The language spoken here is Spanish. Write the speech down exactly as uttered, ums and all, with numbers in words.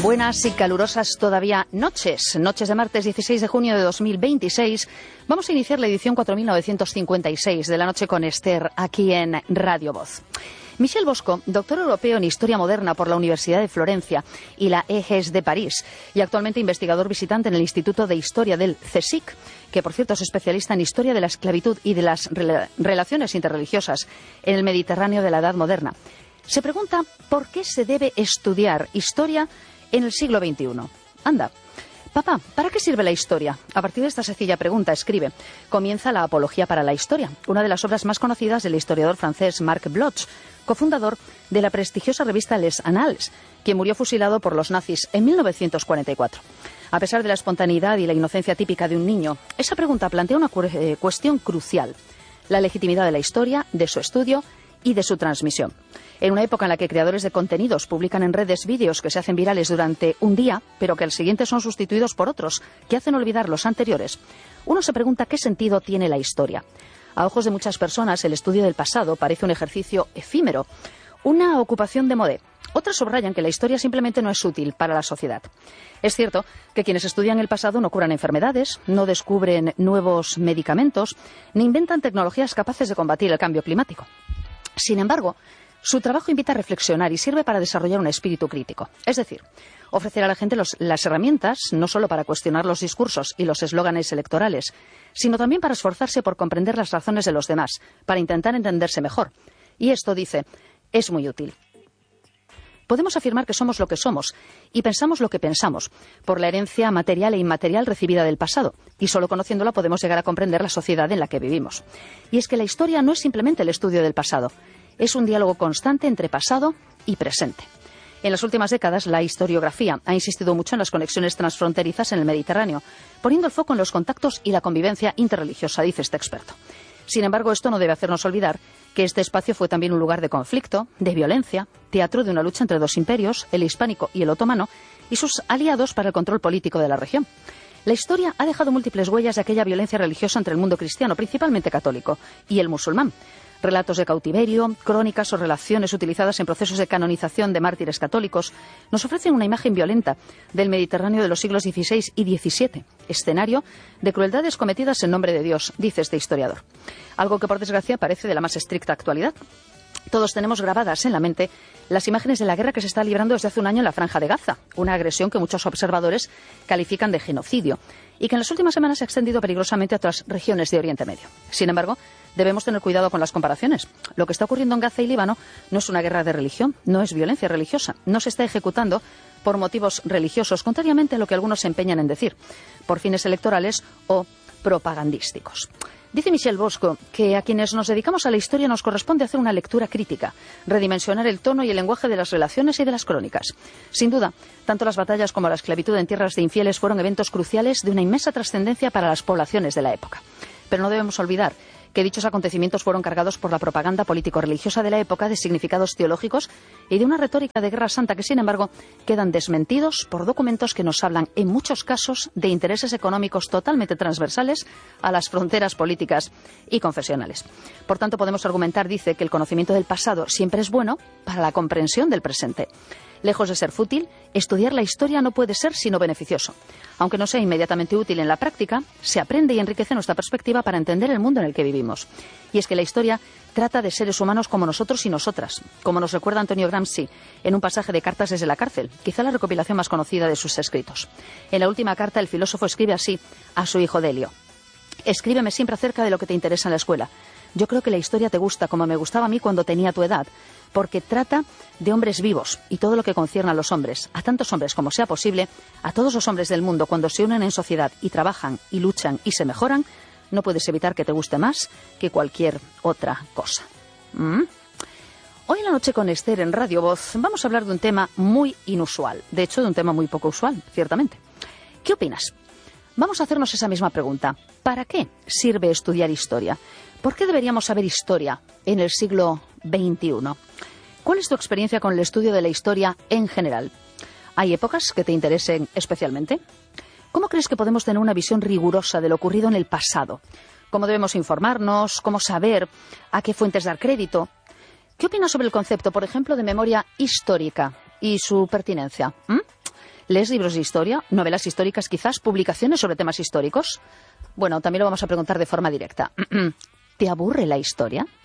Buenas y calurosas todavía noches, noches de martes dieciséis de junio de dos mil veintiséis. Vamos a iniciar la edición cuatro mil novecientos cincuenta y seis de La Noche con Esther aquí en Radio Voz. Michel Bosco, doctor europeo en Historia Moderna por la Universidad de Florencia y la E G E S de París, y actualmente investigador visitante en el Instituto de Historia del CSIC, que por cierto es especialista en Historia de la Esclavitud y de las rela- relaciones interreligiosas en el Mediterráneo de la Edad Moderna. Se pregunta por qué se debe estudiar historia en el siglo veintiuno. Anda. Papá, ¿para qué sirve la historia? A partir de esta sencilla pregunta, escribe, comienza la Apología para la Historia, una de las obras más conocidas del historiador francés Marc Bloch, cofundador de la prestigiosa revista Les Annales, quien murió fusilado por los nazis en mil novecientos cuarenta y cuatro. A pesar de la espontaneidad y la inocencia típica de un niño, esa pregunta plantea una cu- eh, cuestión crucial: la legitimidad de la historia, de su estudio y de su transmisión. En una época en la que creadores de contenidos publican en redes vídeos que se hacen virales durante un día, pero que al siguiente son sustituidos por otros que hacen olvidar los anteriores, uno se pregunta qué sentido tiene la historia. A ojos de muchas personas, el estudio del pasado parece un ejercicio efímero, una ocupación de moda. Otras subrayan que la historia simplemente no es útil para la sociedad. Es cierto que quienes estudian el pasado no curan enfermedades, no descubren nuevos medicamentos, ni inventan tecnologías capaces de combatir el cambio climático. Sin embargo, su trabajo invita a reflexionar y sirve para desarrollar un espíritu crítico. Es decir, ofrecer a la gente los, las herramientas, no solo para cuestionar los discursos y los eslóganes electorales, sino también para esforzarse por comprender las razones de los demás, para intentar entenderse mejor. Y esto, dice, es muy útil. Podemos afirmar que somos lo que somos y pensamos lo que pensamos, por la herencia material e inmaterial recibida del pasado, y solo conociéndola podemos llegar a comprender la sociedad en la que vivimos. Y es que la historia no es simplemente el estudio del pasado, es un diálogo constante entre pasado y presente. En las últimas décadas, la historiografía ha insistido mucho en las conexiones transfronterizas en el Mediterráneo, poniendo el foco en los contactos y la convivencia interreligiosa, dice este experto. Sin embargo, esto no debe hacernos olvidar que este espacio fue también un lugar de conflicto, de violencia, teatro de una lucha entre dos imperios, el hispánico y el otomano, y sus aliados para el control político de la región. La historia ha dejado múltiples huellas de aquella violencia religiosa entre el mundo cristiano, principalmente católico, y el musulmán. Relatos de cautiverio, crónicas o relaciones utilizadas en procesos de canonización de mártires católicos nos ofrecen una imagen violenta del Mediterráneo de los siglos dieciséis y diecisiete, escenario de crueldades cometidas en nombre de Dios, dice este historiador. Algo que, por desgracia, parece de la más estricta actualidad. Todos tenemos grabadas en la mente las imágenes de la guerra que se está librando desde hace un año en la Franja de Gaza, una agresión que muchos observadores califican de genocidio y que en las últimas semanas se ha extendido peligrosamente a otras regiones de Oriente Medio. Sin embargo, debemos tener cuidado con las comparaciones. Lo que está ocurriendo en Gaza y Líbano no es una guerra de religión, no es violencia religiosa, no se está ejecutando por motivos religiosos, contrariamente a lo que algunos se empeñan en decir, por fines electorales o propagandísticos. Dice Michel Bosco que a quienes nos dedicamos a la historia nos corresponde hacer una lectura crítica, redimensionar el tono y el lenguaje de las relaciones y de las crónicas. Sin duda, tanto las batallas como la esclavitud en tierras de infieles fueron eventos cruciales de una inmensa trascendencia para las poblaciones de la época. Pero no debemos olvidar que dichos acontecimientos fueron cargados por la propaganda político-religiosa de la época de significados teológicos y de una retórica de guerra santa que, sin embargo, quedan desmentidos por documentos que nos hablan, en muchos casos, de intereses económicos totalmente transversales a las fronteras políticas y confesionales. Por tanto, podemos argumentar, dice, que el conocimiento del pasado siempre es bueno para la comprensión del presente. Lejos de ser fútil, estudiar la historia no puede ser sino beneficioso. Aunque no sea inmediatamente útil en la práctica, se aprende y enriquece nuestra perspectiva para entender el mundo en el que vivimos. Y es que la historia trata de seres humanos como nosotros y nosotras, como nos recuerda Antonio Gramsci en un pasaje de Cartas desde la cárcel, quizá la recopilación más conocida de sus escritos. En la última carta, el filósofo escribe así a su hijo Delio: escríbeme siempre acerca de lo que te interesa en la escuela. Yo creo que la historia te gusta como me gustaba a mí cuando tenía tu edad, porque trata de hombres vivos y todo lo que concierne a los hombres, a tantos hombres como sea posible, a todos los hombres del mundo, cuando se unen en sociedad y trabajan y luchan y se mejoran, no puedes evitar que te guste más que cualquier otra cosa. ¿Mm? Hoy en La Noche con Esther en Radio Voz vamos a hablar de un tema muy inusual, de hecho de un tema muy poco usual, ciertamente. ¿Qué opinas? Vamos a hacernos esa misma pregunta. ¿Para qué sirve estudiar historia? ¿Por qué deberíamos saber historia en el siglo veintiuno? ¿Cuál es tu experiencia con el estudio de la historia en general? ¿Hay épocas que te interesen especialmente? ¿Cómo crees que podemos tener una visión rigurosa de lo ocurrido en el pasado? ¿Cómo debemos informarnos? ¿Cómo saber a qué fuentes dar crédito? ¿Qué opinas sobre el concepto, por ejemplo, de memoria histórica y su pertinencia? ¿Mm? ¿Lees libros de historia? ¿Novelas históricas quizás? ¿Publicaciones sobre temas históricos? Bueno, también lo vamos a preguntar de forma directa. ¿Te aburre la historia?